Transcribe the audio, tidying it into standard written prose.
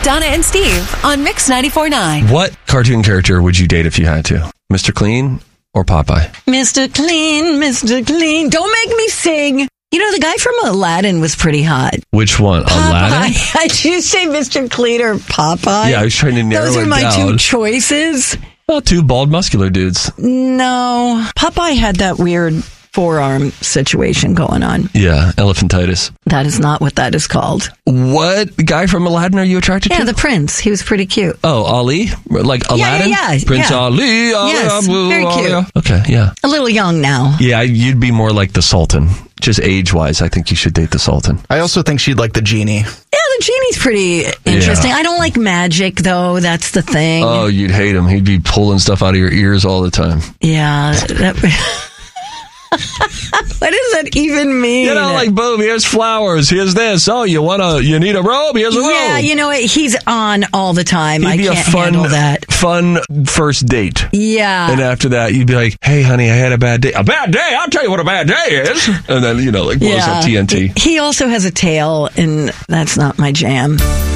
Donna and Steve on Mix 94.9. What cartoon character would you date if you had to? Mr. Clean or Popeye? Mr. Clean, Mr. Clean. Don't make me sing. You know, the guy from Aladdin was pretty hot. Which one? Aladdin? Popeye. Did you say Mr. Clean or Popeye? Yeah, I was trying to narrow it down. Those are my two choices. Well, two bald, muscular dudes. No. Popeye had that weird forearm situation going on. Yeah, elephantitis. That is not what that is called. What guy from Aladdin are you attracted to? Yeah, the prince. He was pretty cute. Oh, Ali? Like Aladdin? Yeah. Prince Ali. Yes, very cute. Okay, yeah. A little young now. Yeah, you'd be more like the Sultan. Just age-wise, I think you should date the Sultan. I also think she'd like the genie. Yeah, the genie's pretty interesting. Yeah. I don't like magic, though. That's the thing. Oh, you'd hate him. He'd be pulling stuff out of your ears all the time. Yeah. What does that even mean? You know, like, boom, here's flowers, here's this. Oh, you need a robe? Here's a robe. Yeah, you know what? He's on all the time. I can't handle that. Fun first date. Yeah. And after that, you'd be like, hey, honey, I had a bad day. A bad day? I'll tell you what a bad day is. And then, like, blows up TNT. He also has a tail, and that's not my jam.